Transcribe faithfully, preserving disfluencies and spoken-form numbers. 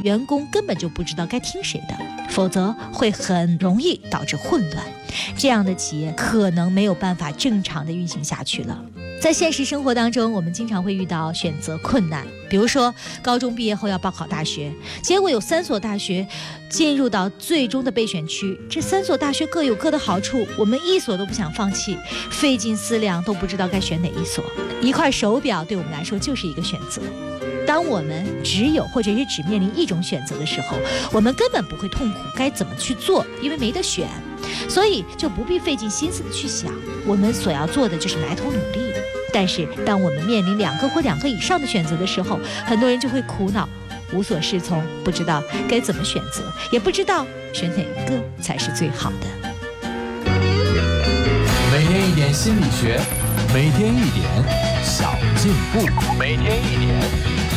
员工根本就不知道该听谁的，否则会很容易导致混乱。这样的企业可能没有办法正常的运行下去了。在现实生活当中，我们经常会遇到选择困难，比如说高中毕业后要报考大学，结果有三所大学进入到最终的备选区，这三所大学各有各的好处，我们一所都不想放弃，费尽思量都不知道该选哪一所。一块手表对我们来说就是一个选择，当我们只有或者是只面临一种选择的时候，我们根本不会痛苦该怎么去做，因为没得选，所以就不必费尽心思的去想，我们所要做的就是埋头努力。但是当我们面临两个或两个以上的选择的时候，很多人就会苦恼，无所适从，不知道该怎么选择，也不知道选哪一个才是最好的。 每天一点心理学，每天一点小进步，每天一点